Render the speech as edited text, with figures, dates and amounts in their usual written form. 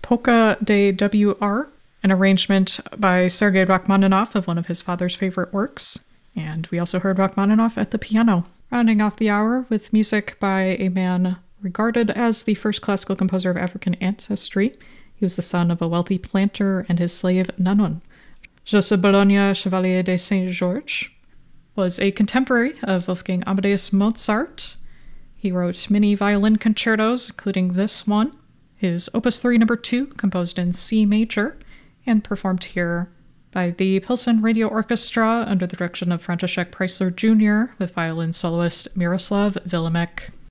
Polka de W.R., an arrangement by Sergei Rachmaninoff of one of his father's favorite works. And we also heard Rachmaninoff at the piano. Rounding off the hour with music by a man regarded as the first classical composer of African ancestry. He was the son of a wealthy planter and his slave Nanon. Joseph Bologna, Chevalier de Saint-Georges, was a contemporary of Wolfgang Amadeus Mozart. He wrote many violin concertos, including this one, his Opus 3 No. 2, composed in C major, and performed here by the Pilsen Radio Orchestra under the direction of František Preissler Jr. with violin soloist Miroslav Vilimek.